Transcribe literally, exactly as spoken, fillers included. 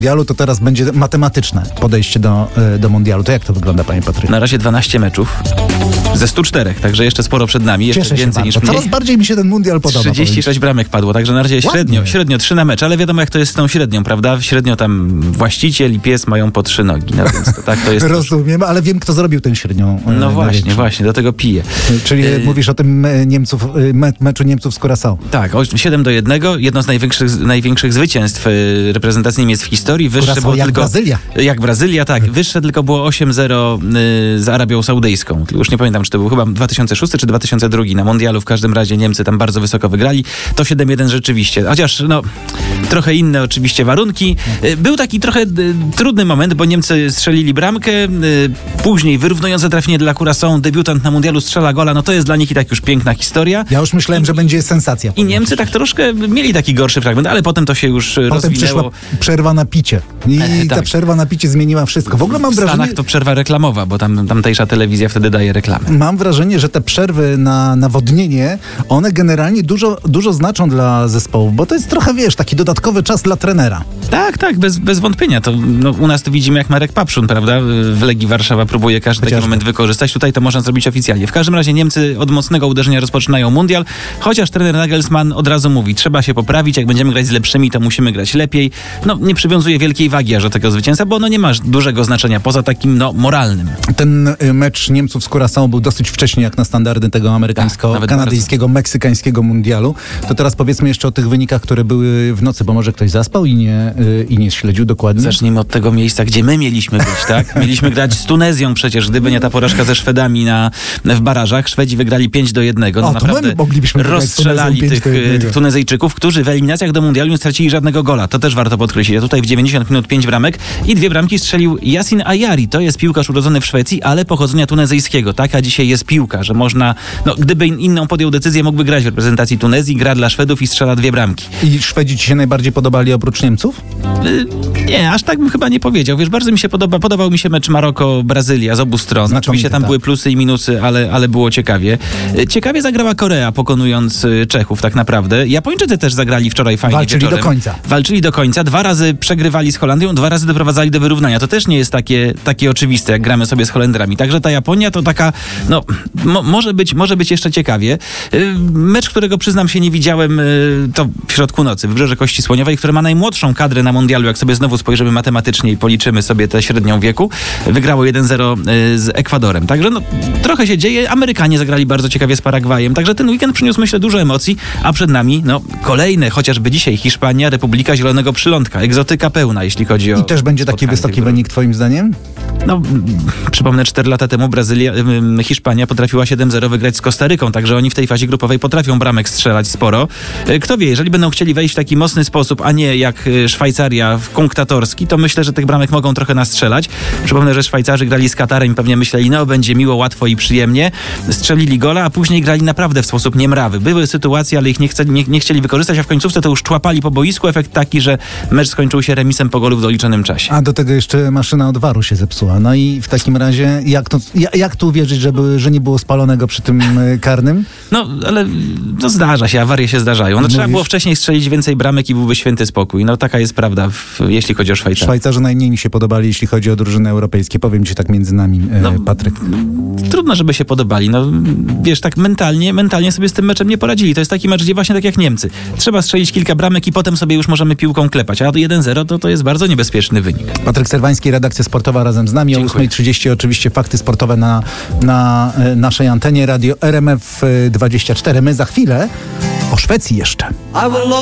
mundialu, to teraz będzie matematyczne podejście do, do mundialu. To jak to wygląda, panie Patryku? Na razie dwanaście meczów ze stu czterech, także jeszcze sporo przed nami, jeszcze Cieszę więcej się niż bardzo. mniej. Coraz bardziej mi się ten mundial podoba. trzydzieści sześć bramek padło, także na razie średnio, Ładnie. średnio trzy na mecz, ale wiadomo jak to jest z tą średnią, prawda? Średnio tam właściciel i pies mają po trzy nogi, no więc to, tak to jest. Rozumiem, ale wiem, kto zrobił tę średnią. No e, właśnie, największą. właśnie, do tego piję. Czyli Y- mówisz o tym e, Niemców, e, me, meczu Niemców z Curaçao. Tak, siedem do jednego, jedno z największych, największych zwycięstw y, reprezentacji Niemiec w historii. Wyższe Curaçao było jak tylko, Brazylia. Jak Brazylia, tak. Wyższe tylko było osiem zero y, z Arabią Saudyjską. Już nie pamiętam, czy to był chyba dwa tysiące szósty czy dwa tysiące drugi. Na mundialu w każdym razie Niemcy tam bardzo wysoko wygrali. To siedem jeden rzeczywiście. Chociaż no, trochę inne oczywiście warunki. Y, Był taki trochę y, trudny moment, bo Niemcy strzelili bramkę. Y, Później wyrównujące trafienie dla Curaçao. Debiutant na mundialu strzela gola. No to jest dla nich i tak już piękna historia. Ja już myślałem, że będzie sensacja. I Niemcy tak troszkę mieli taki gorszy fragment, ale potem to się już Potem rozwinęło. przyszła przerwa na picie. I E, ta tak. przerwa na picie zmieniła wszystko. W ogóle mam W wrażenie... Stanach to przerwa reklamowa, bo tam tamtejsza telewizja wtedy daje reklamy. Mam wrażenie, że te przerwy na nawodnienie, one generalnie dużo, dużo znaczą dla zespołów, bo to jest trochę, wiesz, taki dodatkowy czas dla trenera. Tak, tak, bez, bez wątpienia. To, no, u nas to widzimy jak Marek Papszun, prawda? W Legii Warszawa próbuje każdy taki Chociażby. moment wykorzystać. Tutaj to można zrobić oficjalnie. W każdym razie Niemcy od mocnego uderzenia rozpoczynają mundial, chociaż trener Nagelsmann od razu mówi, trzeba się poprawić, jak będziemy grać z lepszymi, to musimy grać lepiej. No, nie przywiązuje wielkiej wagi aż do tego zwycięstwa, bo ono nie ma dużego znaczenia poza takim, no, moralnym. Ten y, mecz Niemców z Curaçao był dosyć wcześnie jak na standardy tego Tak, amerykańsko, nawet kanadyjskiego, meksykańskiego mundialu. To teraz powiedzmy jeszcze o tych wynikach, które były w nocy, bo może ktoś zaspał i nie, y, i nie śledził dokładnie. Zacznijmy od tego miejsca, gdzie my mieliśmy być, tak? Mieliśmy grać z Tunezją przecież, gdyby nie ta porażka ze Szwedami na, w barażach. Szwedzi wygrali pięć do jednego. No O, to my naprawdę moglibyśmy wygrać z Tunezją rozstrzelali pięć tych, do jednego. tych Tunezyjczyków, którzy w eliminacjach do mundialu nie stracili żadnego gola. To też warto podkreślić. A tutaj w dziewięćdziesiąt minut pięć bramek i dwie bramki strzelił Yasin Ayari. To jest piłkarz urodzony w Szwecji, ale pochodzenia tunezyjskiego. Taka dzisiaj jest piłka, że można, no gdyby inną podjął decyzję, mógłby grać w reprezentacji Tunezji, gra dla Szwedów i strzela dwie bramki. I Szwedzi ci się najbardziej podobali oprócz Niemców? Y, Nie, aż tak bym chyba nie powiedział. Wiesz, bardzo mi się podoba, podobał mi się mecz Maroko-Brazylia z obu stron. Znakomity, Oczywiście tam tak. były plusy i minusy, ale, ale było ciekawie. Y, Ciekawie zagrała Korea, pokonując y, Czechów tak naprawdę. Japończycy też zagrali wczoraj fajnie Walczyli wieczorem. do końca. Walczyli do końca. Dwa razy przegrywali z Holandią, dwa razy doprowadzali do wyrównania. To też nie jest takie, takie oczywiste, jak gramy sobie z Holendrami. Także ta Japonia to taka, no, mo, może być, może być jeszcze ciekawie. Y, Mecz, którego przyznam się nie widziałem, y, to w środku nocy, Wybrzeże Kości Słoniowej, które ma najmłodszą kadrę na mundialu, jak sobie znowu spojrzymy matematycznie i policzymy sobie tę średnią wieku. Wygrało jeden zero z Ekwadorem. Także no, trochę się dzieje. Amerykanie zagrali bardzo ciekawie z Paragwajem. Także ten weekend przyniósł, myślę, dużo emocji, a przed nami no, kolejne, chociażby dzisiaj Hiszpania, Republika Zielonego Przylądka. Egzotyka pełna, jeśli chodzi o... I też będzie taki spotkanie wysoki tych wynik twoim zdaniem? No, m, przypomnę, cztery lata temu Brazylia, m, Hiszpania potrafiła siedem zero wygrać z Kostaryką, także oni w tej fazie grupowej potrafią bramek strzelać sporo. E, Kto wie, jeżeli będą chcieli wejść w taki mocny sposób, a nie jak e, Szwajcaria w kunktatorski, to myślę, że tych bramek mogą trochę nastrzelać. Przypomnę, że Szwajcarzy grali z Katarem i pewnie myśleli, no będzie miło, łatwo i przyjemnie. Strzelili gola, a później grali naprawdę w sposób niemrawy. Były sytuacje, ale ich nie, chce, nie, nie chcieli wykorzystać, a w końcówce to już człapali po boisku. Efekt taki, że mecz skończył się remisem po golu w doliczonym czasie. A do tego jeszcze maszyna od waru się zepsuła. No i w takim razie, jak, to, jak, jak tu uwierzyć, żeby, że nie było spalonego przy tym e, karnym? No, ale to zdarza się, awarie się zdarzają. No, trzeba Mówisz? było wcześniej strzelić więcej bramek i byłby święty spokój. No, taka jest prawda, w, jeśli chodzi o Szwajcarię. Szwajcarzy najmniej mi się podobali, jeśli chodzi o drużyny europejskie. Powiem ci tak między nami, e, No, Patryk. Trudno, żeby się podobali. No, wiesz, tak mentalnie, mentalnie sobie z tym meczem nie poradzili. To jest taki mecz, gdzie właśnie tak jak Niemcy. Trzeba strzelić kilka bramek i potem sobie już możemy piłką klepać. A jeden zero to, to jest bardzo niebezpieczny wynik. Patryk Serwański, redakcja sportowa razem z nami. O Dziękuję. ósma trzydzieści oczywiście fakty sportowe na, na e, naszej antenie. Radio R M F dwadzieścia cztery. My za chwilę o Szwecji jeszcze.